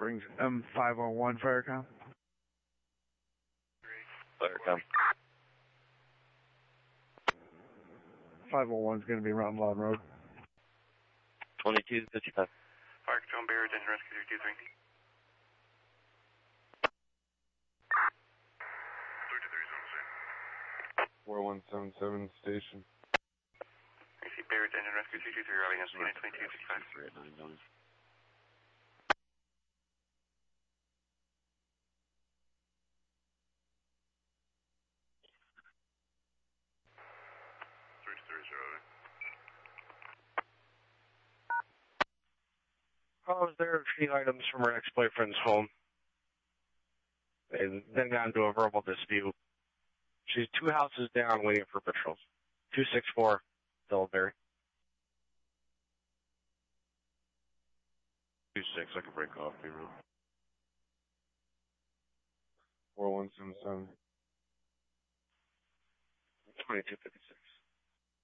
Springs M501 Firecom. Firecom. 501 is going to be Round Lawn Road. 2255. Fire Control Bear, Attention Rescue 323. 4177 station. I see Bear, Attention Rescue 323, arriving at 2265. 330. I was there a few items from her ex-boyfriend's home. They then got into a verbal dispute. She's 2 houses down waiting for patrols. 264 Dillberry. 26, I can break off, you know. 4177. 2256.